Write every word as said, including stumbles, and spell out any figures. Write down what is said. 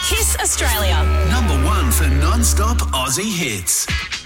Kiss Australia. Number one for non-stop Aussie hits.